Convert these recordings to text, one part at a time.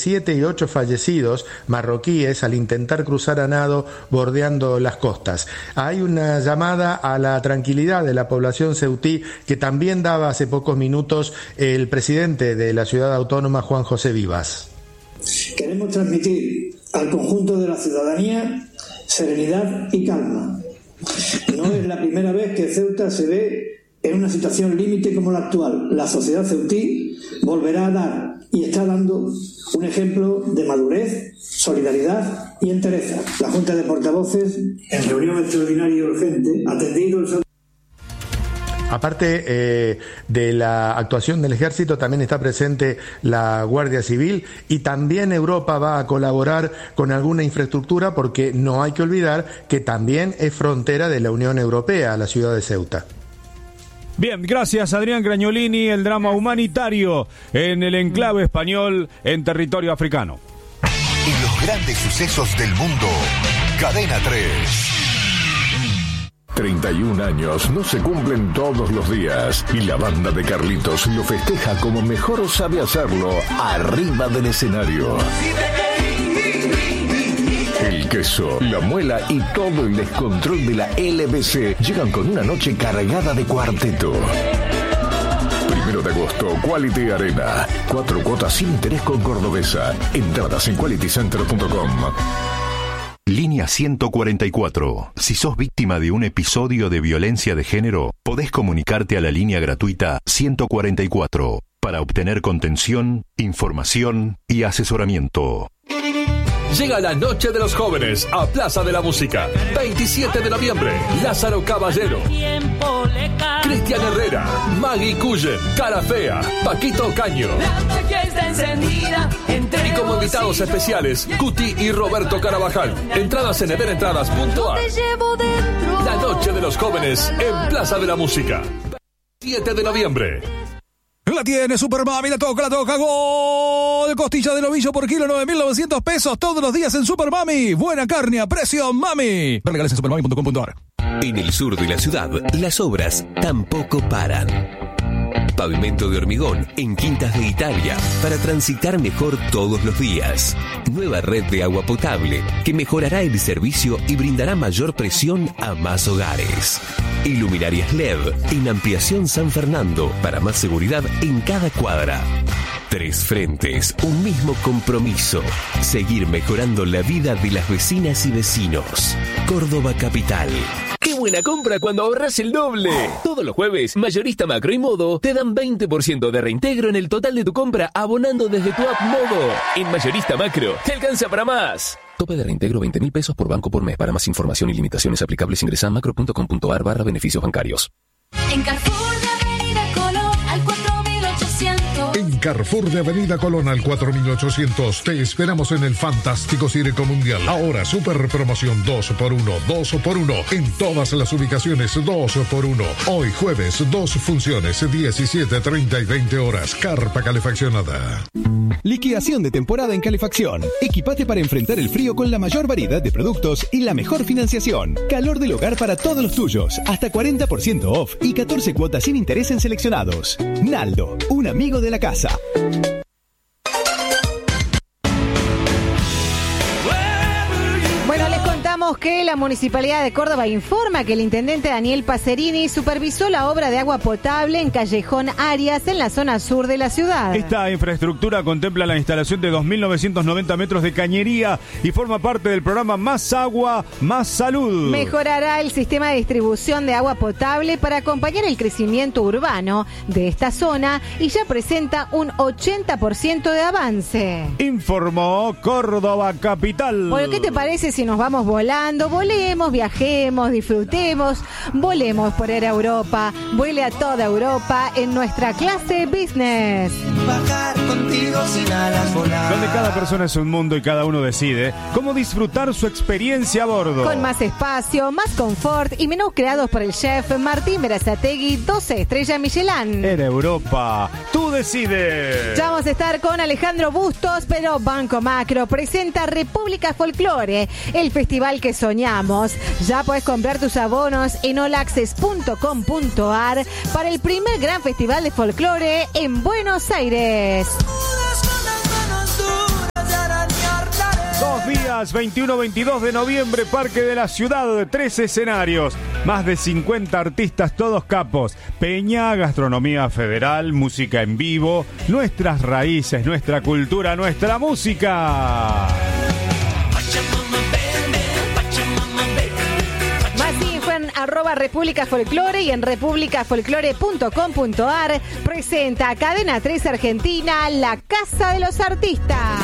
7 y 8 fallecidos marroquíes al intentar cruzar a nado bordeando las costas. Hay una llamada a la tranquilidad de la población ceutí que también daba hace pocos minutos el presidente de la ciudad autónoma, Juan José Vivas. Queremos transmitir al conjunto de la ciudadanía serenidad y calma. No es la primera vez que Ceuta se ve en una situación límite como la actual. La sociedad ceutí volverá a dar y está dando un ejemplo de madurez, solidaridad y entereza. La Junta de Portavoces, en reunión extraordinaria y urgente, ha atendido el... Aparte de la actuación del Ejército, también está presente la Guardia Civil y también Europa va a colaborar con alguna infraestructura porque no hay que olvidar que también es frontera de la Unión Europea, la ciudad de Ceuta. Bien, gracias Adrián Gragnolini, el drama humanitario en el enclave español en territorio africano. Y los grandes sucesos del mundo, Cadena 3. 31 años no se cumplen todos los días y la banda de Carlitos lo festeja como mejor sabe hacerlo arriba del escenario. El queso, la muela y todo el descontrol de la LBC llegan con una noche cargada de cuarteto. 1 de agosto, Quality Arena. 4 cuotas sin interés con Cordobesa. Entradas en qualitycenter.com. Línea 144. Si sos víctima de un episodio de violencia de género, podés comunicarte a la línea gratuita 144 para obtener contención, información y asesoramiento. Llega la Noche de los Jóvenes a Plaza de la Música. 27 de noviembre, Lázaro Caballero, Cristian Herrera, Maggie Cullen, Cara Fea, Paquito Caño. Y como invitados especiales, Cuti y Roberto Carabajal. Entradas en everentradas.ar. La Noche de los Jóvenes en Plaza de la Música. 7 de noviembre. La tiene Super Mami, la toca, gol, costilla de novillo por kilo, 9.900 pesos todos los días en Super Mami. Buena carne a precio Mami. Ver legales en supermami.com.ar. En el sur de la ciudad, las obras tampoco paran. Pavimento de hormigón en Quintas de Italia para transitar mejor todos los días. Nueva red de agua potable que mejorará el servicio y brindará mayor presión a más hogares. Iluminarias LED en Ampliación San Fernando para más seguridad en cada cuadra. 3 frentes, un mismo compromiso. Seguir mejorando la vida de las vecinas y vecinos. Córdoba Capital. ¡Qué buena compra cuando ahorras el doble! Todos los jueves, Mayorista Macro y Modo te dan 20% de reintegro en el total de tu compra abonando desde tu app Modo. En Mayorista Macro, te alcanza para más. Tope de reintegro 20.000 pesos por banco por mes. Para más información y limitaciones aplicables ingresa a macro.com.ar/beneficios bancarios. En Carrefour de Avenida Colón al 4800. En Carrefour de Avenida Colón al 4800 te esperamos en el fantástico Circo Mundial. Ahora super promoción 2x1 en todas las ubicaciones. 2x1. Hoy jueves 2 funciones 17, 30 y 20 horas. Carpa calefaccionada. Liquidación de temporada en calefacción. Equipate para enfrentar el frío con la mayor variedad de productos y la mejor financiación. Calor del hogar para todos los tuyos. Hasta 40% off y 14 cuotas sin interés en seleccionados. Naldo, un amigo de la casa. Bueno, les contamos que la Municipalidad de Córdoba informa que el intendente Daniel Pacerini supervisó la obra de agua potable en Callejón Arias, en la zona sur de la ciudad. Esta infraestructura contempla la instalación de 2.990 metros de cañería y forma parte del programa Más Agua, Más Salud. Mejorará el sistema de distribución de agua potable para acompañar el crecimiento urbano de esta zona y ya presenta un 80% de avance. Informó Córdoba Capital. Bueno, ¿qué te parece si nos vamos volando? Volemos, viajemos, disfrutemos, volemos por Air Europa. Vuele a toda Europa en nuestra clase business. Bajar contigo sin alas volar. Donde cada persona es un mundo y cada uno decide cómo disfrutar su experiencia a bordo. Con más espacio, más confort y menús creados por el chef Martín Berazategui, 12 estrellas Michelin. Air Europa, tú decides. Ya vamos a estar con Alejandro Bustos, pero Banco Macro presenta República Folclore, el festival que soñamos. Ya puedes comprar tus abonos en olaccess.com.ar para el primer gran festival de folclore en Buenos Aires. días, 21-22 de noviembre, Parque de la Ciudad, de 3 escenarios, más de 50 artistas, todos capos, peña, gastronomía federal, música en vivo, nuestras raíces, nuestra cultura, nuestra música. @República Folclore y en republicafolklore.com.ar presenta Cadena 3 Argentina, La Casa de los Artistas.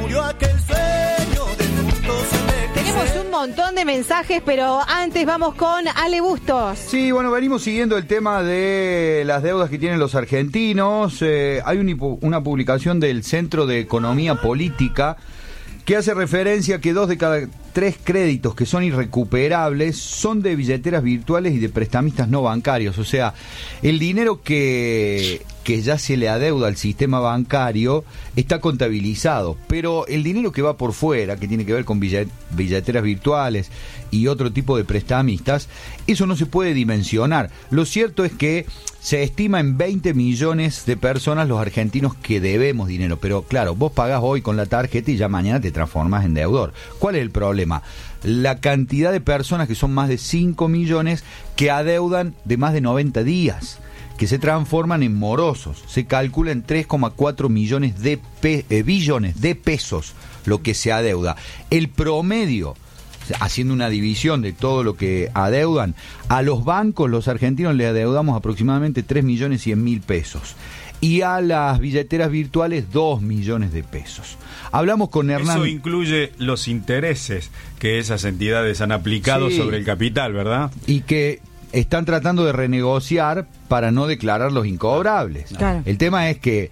Tenemos un montón de mensajes, pero antes vamos con Ale Bustos. Sí, bueno, venimos siguiendo el tema de las deudas que tienen los argentinos. Hay una publicación del Centro de Economía Política que hace referencia a que 2 de cada 3 créditos que son irrecuperables son de billeteras virtuales y de prestamistas no bancarios. O sea, el dinero que ya se le adeuda al sistema bancario está contabilizado, pero el dinero que va por fuera, que tiene que ver con billeteras virtuales y otro tipo de prestamistas, eso no se puede dimensionar. Lo cierto es que se estima en 20 millones de personas los argentinos que debemos dinero, pero claro, vos pagás hoy con la tarjeta y ya mañana te transformás en deudor. ¿Cuál es el problema? La cantidad de personas, que son más de 5 millones, que adeudan de más de 90 días, que se transforman en morosos. Se calcula en 3,4 millones de billones de pesos lo que se adeuda. El promedio, haciendo una división de todo lo que adeudan, a los bancos, los argentinos le adeudamos aproximadamente 3.100.000 pesos. Y a las billeteras virtuales 2 millones de pesos. Hablamos con Hernán. Eso incluye los intereses que esas entidades han aplicado sobre el capital, ¿verdad? Y que están tratando de renegociar para no declarar los incobrables. Claro. El tema es que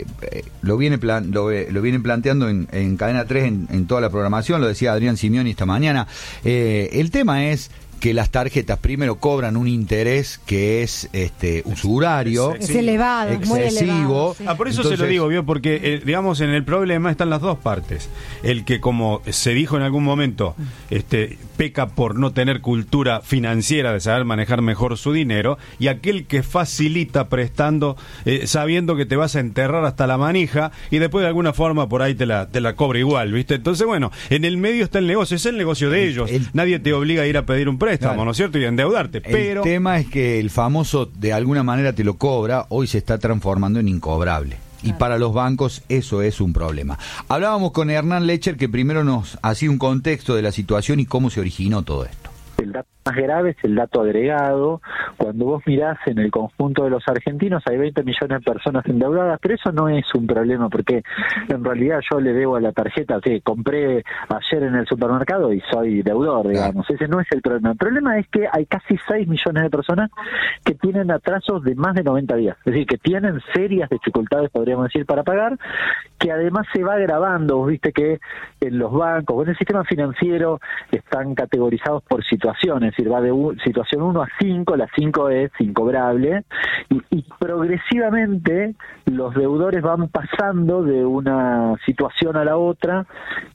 lo vienen planteando en Cadena 3 en toda la programación, lo decía Adrián Simeoni esta mañana. El tema es que las tarjetas primero cobran un interés que es usurario, es elevado, excesivo. muy elevado, sí. Por eso se lo digo, ¿vio? Porque digamos, en el problema están las dos partes. El que, como se dijo en algún momento, peca por no tener cultura financiera, de saber manejar mejor su dinero, y aquel que facilita prestando, sabiendo que te vas a enterrar hasta la manija y después de alguna forma por ahí te la cobra igual, ¿viste? Entonces, bueno, en el medio está el negocio, es el negocio de ellos. Nadie te obliga a ir a pedir un préstamo, claro, ¿no es cierto? Y a endeudarte, pero... El tema es que el famoso de alguna manera te lo cobra, hoy se está transformando en incobrable. Y para los bancos eso es un problema. Hablábamos con Hernán Lecher, que primero nos hacía un contexto de la situación y cómo se originó todo esto. El dato más grave es el dato agregado. Cuando vos mirás en el conjunto de los argentinos hay 20 millones de personas endeudadas, pero eso no es un problema, porque en realidad yo le debo a la tarjeta que compré ayer en el supermercado y soy deudor, digamos. Ese no es el problema. El problema es que hay casi 6 millones de personas que tienen atrasos de más de 90 días, es decir, que tienen serias dificultades, podríamos decir, para pagar, que además se va agravando. Vos viste que en los bancos o en el sistema financiero están categorizados por situaciones, es decir, va de situación 1 a 5, la 5 es incobrable, y progresivamente los deudores van pasando de una situación a la otra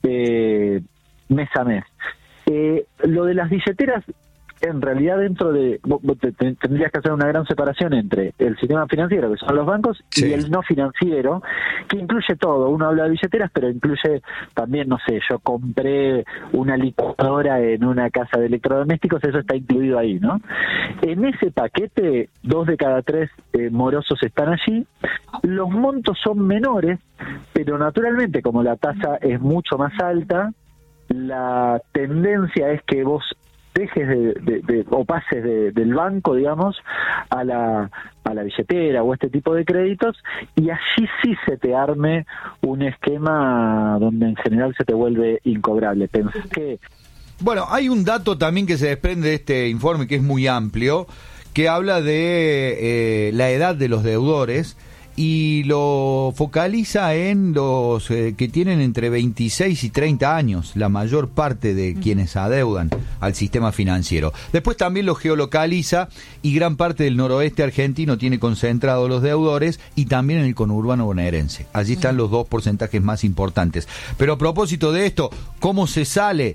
mes a mes. Lo de las billeteras, en realidad dentro de... tendrías que hacer una gran separación entre el sistema financiero, que son los bancos, y el no financiero, que incluye todo. Uno habla de billeteras, pero incluye también, no sé, yo compré una licuadora en una casa de electrodomésticos, eso está incluido ahí, ¿no? En ese paquete, 2 de cada 3 morosos están allí. Los montos son menores, pero naturalmente, como la tasa es mucho más alta, la tendencia es que vos dejes o pases del banco, digamos, a la billetera o este tipo de créditos, y allí sí se te arme un esquema donde en general se te vuelve incobrable. Pensé que... Bueno, hay un dato también que se desprende de este informe que es muy amplio, que habla de la edad de los deudores, y lo focaliza en los que tienen entre 26 y 30 años, la mayor parte de quienes adeudan al sistema financiero. Después también lo geolocaliza, y gran parte del noroeste argentino tiene concentrados los deudores, y también en el conurbano bonaerense. Allí están los 2 porcentajes más importantes. Pero a propósito de esto, ¿cómo se sale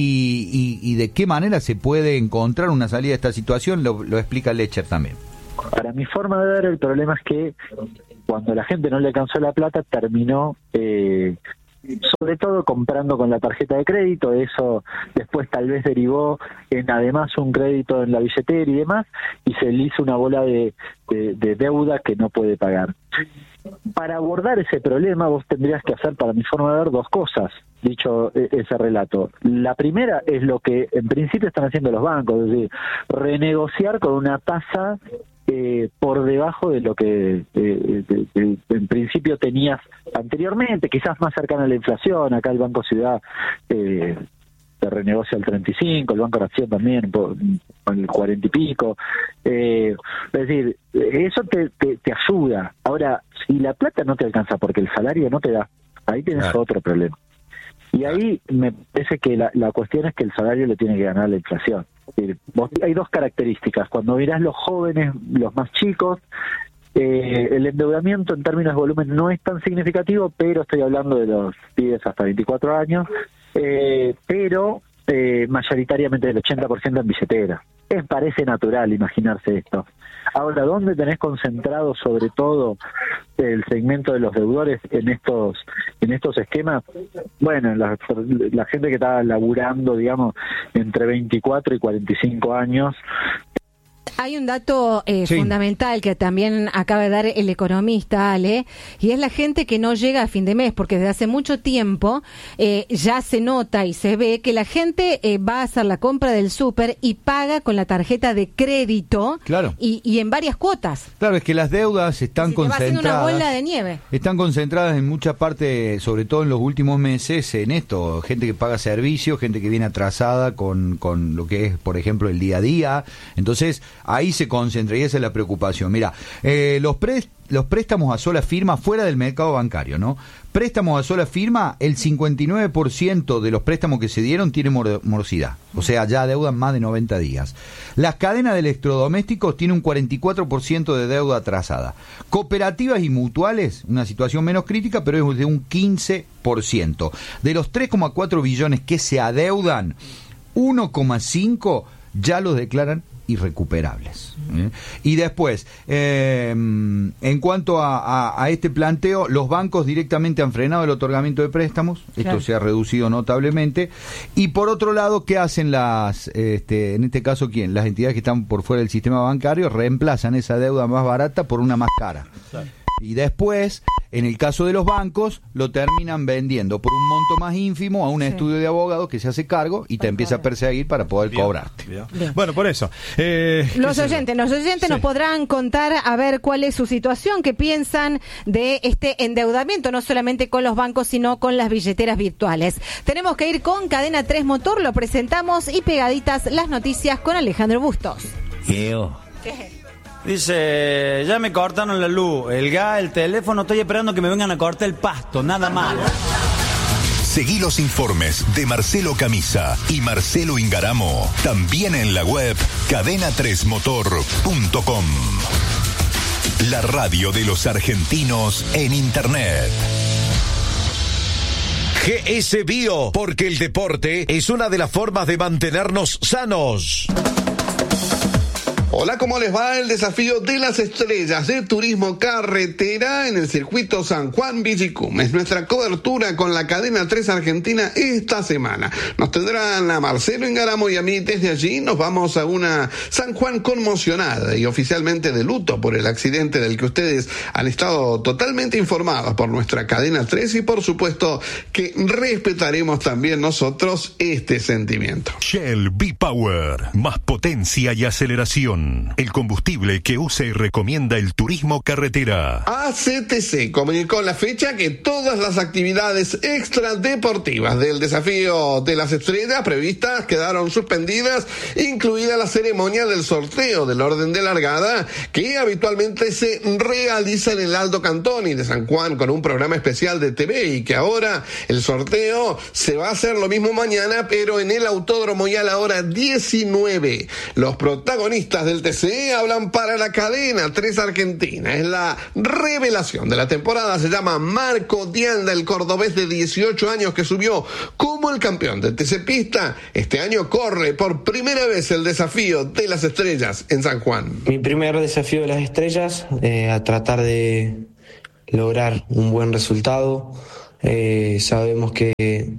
y de qué manera se puede encontrar una salida de esta situación? Lo explica Lecher también. Para mi forma de ver, el problema es que cuando la gente no le alcanzó la plata, terminó sobre todo comprando con la tarjeta de crédito. Eso después tal vez derivó en además un crédito en la billetera y demás, y se le hizo una bola de deuda que no puede pagar. Para abordar ese problema vos tendrías que hacer, para mi forma de ver, dos cosas, dicho ese relato. La primera es lo que en principio están haciendo los bancos, es decir, renegociar con una tasa por debajo de lo que en principio tenías anteriormente, quizás más cercana a la inflación. Acá el Banco Ciudad se renegocia al 35, el Banco Nación también con el 40 y pico. Es decir, eso te ayuda. Ahora, si la plata no te alcanza porque el salario no te da, ahí tienes otro problema. Y ahí me parece que la cuestión es que el salario le tiene que ganar la inflación. Es decir, hay dos características. Cuando mirás los jóvenes, los más chicos, el endeudamiento en términos de volumen no es tan significativo, pero estoy hablando de los pibes hasta 24 años, pero mayoritariamente del 80% en billetera. Parece natural imaginarse esto. Ahora, ¿dónde tenés concentrado sobre todo el segmento de los deudores en estos esquemas? Bueno, la gente que está laburando, digamos, entre 24 y 45 años. Hay un dato fundamental que también acaba de dar el economista, Ale, y es la gente que no llega a fin de mes, porque desde hace mucho tiempo ya se nota y se ve que la gente va a hacer la compra del súper y paga con la tarjeta de crédito. Claro. Y en varias cuotas. Claro, es que las deudas están concentradas. Va haciendo una bola de nieve. Están concentradas en mucha parte, sobre todo en los últimos meses, en esto. Gente que paga servicios, gente que viene atrasada con lo que es, por ejemplo, el día a día. Entonces, ahí se concentra y esa es la preocupación. Mira, los préstamos a sola firma fuera del mercado bancario, ¿no? Préstamos a sola firma, el 59% de los préstamos que se dieron tiene morosidad, o sea, ya deudan más de 90 días. Las cadenas de electrodomésticos tienen un 44% de deuda atrasada. Cooperativas y mutuales, una situación menos crítica, pero es de un 15%. De los 3,4 billones que se adeudan, 1,5 ya los declaran irrecuperables. Y después, en cuanto a este planteo, los bancos directamente han frenado el otorgamiento de préstamos, esto se ha reducido notablemente, y por otro lado, ¿qué hacen en este caso quién? Las entidades que están por fuera del sistema bancario reemplazan esa deuda más barata por una más cara. Y después, en el caso de los bancos, lo terminan vendiendo por un monto más ínfimo a un estudio de abogados que se hace cargo y te empieza a perseguir para poder cobrarte. Bien. Bueno, por eso. Los oyentes nos podrán contar a ver cuál es su situación, qué piensan de este endeudamiento, no solamente con los bancos, sino con las billeteras virtuales. Tenemos que ir con Cadena 3 Motor, lo presentamos y pegaditas las noticias con Alejandro Bustos. ¿Qué? Dice, ya me cortaron la luz, el gas, el teléfono, estoy esperando que me vengan a cortar el pasto, nada más. Seguí los informes de Marcelo Camisa y Marcelo Ingaramo también en la web cadena3motor.com. La radio de los argentinos en Internet. GS Bio, porque el deporte es una de las formas de mantenernos sanos. Hola, ¿cómo les va? El desafío de las estrellas de turismo carretera en el circuito San Juan Villicum. Es nuestra cobertura con la cadena 3 Argentina esta semana. Nos tendrán a Marcelo Ingaramo y a mí. Desde allí nos vamos a una San Juan conmocionada y oficialmente de luto por el accidente del que ustedes han estado totalmente informados por nuestra cadena 3 y por supuesto que respetaremos también nosotros este sentimiento. Shell V-Power, más potencia y aceleración. El combustible que usa y recomienda el turismo carretera. ACTC comunicó la fecha que todas las actividades extradeportivas del desafío de las estrellas previstas quedaron suspendidas, incluida la ceremonia del sorteo del orden de largada que habitualmente se realiza en el Aldo Cantoni de San Juan con un programa especial de TV y que ahora el sorteo se va a hacer lo mismo mañana pero en el autódromo y a la hora 19. Los protagonistas del TC hablan para la cadena 3 Argentina. Es la revelación de la temporada. Se llama Marco Dianda, el cordobés de 18 años que subió como el campeón del TC Pista. Este año corre por primera vez el desafío de las estrellas en San Juan. Mi primer desafío de las estrellas, a tratar de lograr un buen resultado, Sabemos que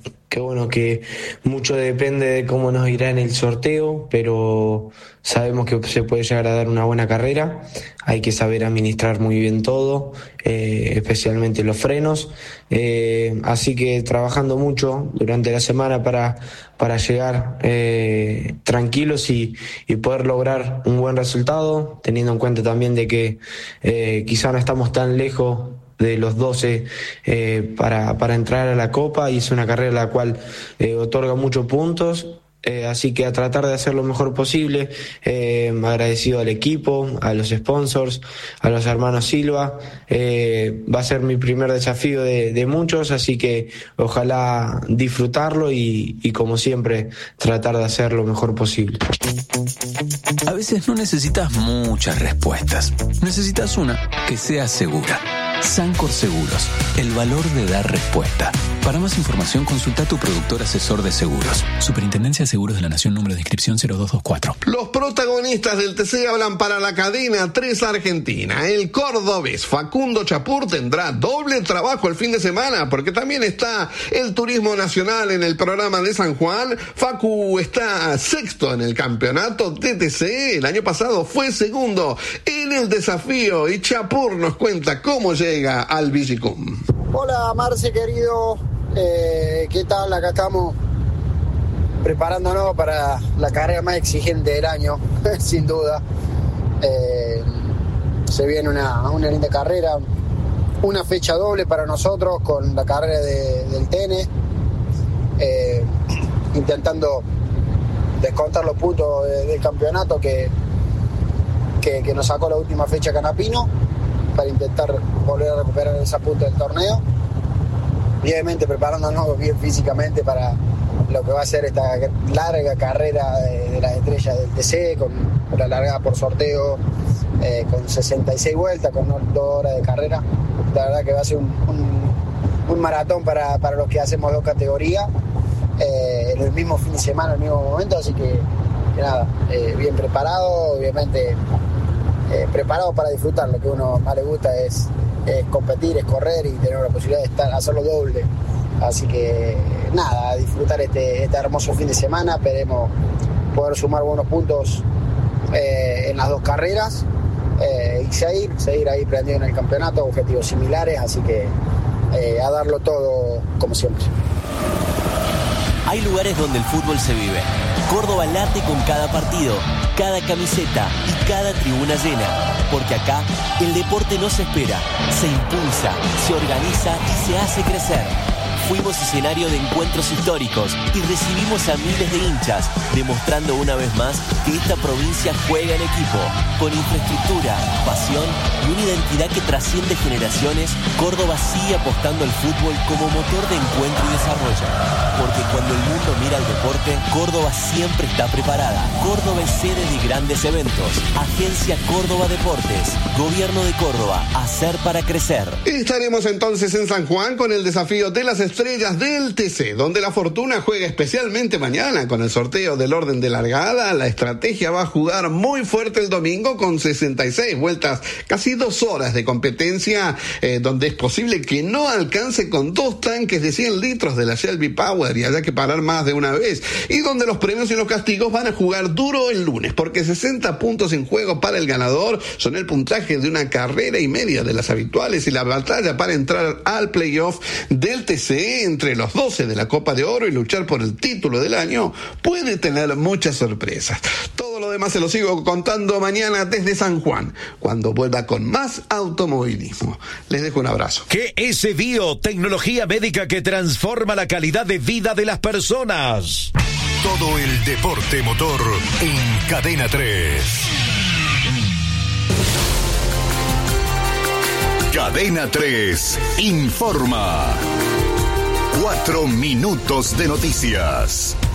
mucho depende de cómo nos irá en el sorteo, pero sabemos que se puede llegar a dar una buena carrera. Hay que saber administrar muy bien todo, especialmente los frenos. Así que trabajando mucho durante la semana para llegar tranquilos y poder lograr un buen resultado, teniendo en cuenta también de que quizá no estamos tan lejos de los 12 para entrar a la Copa, y es una carrera la cual otorga muchos puntos. Así que a tratar de hacer lo mejor posible, agradecido al equipo, a los sponsors, a los hermanos Silva. Va a ser mi primer desafío de muchos, así que ojalá disfrutarlo y como siempre tratar de hacer lo mejor posible. A veces no necesitas muchas respuestas, necesitas una que sea segura. Sancor Seguros, el valor de dar respuesta. Para más información, consulta a tu productor asesor de seguros. Superintendencia de Seguros de la Nación, número de inscripción 0224. Los protagonistas del TC hablan para la cadena 3 Argentina. El cordobés Facundo Chapur tendrá doble trabajo el fin de semana, porque también está el turismo nacional en el programa de San Juan. Facu está sexto en el campeonato TTC. El año pasado fue segundo en el desafío, y Chapur nos cuenta cómo llega al Vigicum. Hola Marce querido, ¿qué tal? Acá estamos preparándonos para la carrera más exigente del año, sin duda. Se viene una linda carrera, una fecha doble para nosotros con la carrera del TN, intentando descontar los puntos del campeonato que nos sacó la última fecha Canapino, para intentar volver a recuperar esa punta del torneo, y obviamente preparándonos bien físicamente para lo que va a ser esta larga carrera de las estrellas del TC, con la largada por sorteo, con 66 vueltas, con 2 horas de carrera. La verdad que va a ser un maratón para los que hacemos 2 categorías en el mismo fin de semana, en el mismo momento, así que nada, bien preparado, obviamente preparado para disfrutar. Lo que a uno más le gusta es competir, es correr y tener la posibilidad de hacerlo doble. Así que nada, disfrutar este hermoso fin de semana. Esperemos poder sumar buenos puntos en las 2 carreras y seguir ahí prendiendo en el campeonato, objetivos similares, así que a darlo todo como siempre. Hay lugares donde el fútbol se vive. Córdoba late con cada partido, cada camiseta y cada tribuna llena. Porque acá el deporte no se espera, se impulsa, se organiza y se hace crecer. Fuimos escenario de encuentros históricos y recibimos a miles de hinchas, demostrando una vez más que esta provincia juega en equipo. Con infraestructura, pasión y una identidad que trasciende generaciones, Córdoba sigue apostando al fútbol como motor de encuentro y desarrollo. Porque cuando el mundo mira al deporte, Córdoba siempre está preparada. Córdoba es sede de grandes eventos. Agencia Córdoba Deportes. Gobierno de Córdoba. Hacer para crecer. Estaremos entonces en San Juan con el desafío de las estrellas del TC, donde la fortuna juega especialmente mañana con el sorteo del orden de largada. La estrategia va a jugar muy fuerte el domingo con 66 vueltas, casi 2 horas de competencia, donde es posible que no alcance con 2 tanques de 100 litros de la Shelby Power y haya que parar más de una vez, y donde los premios y los castigos van a jugar duro el lunes, porque 60 puntos en juego para el ganador son el puntaje de una carrera y media de las habituales, y la batalla para entrar al playoff del TC entre los 12 de la Copa de Oro y luchar por el título del año puede tener muchas sorpresas. Todo lo demás se lo sigo contando mañana desde San Juan, cuando vuelva con más automovilismo. Les dejo un abrazo. GS Bio, tecnología médica que transforma la calidad de vida de las personas. Todo el deporte motor en Cadena 3. Cadena 3 informa. 4 minutos de noticias.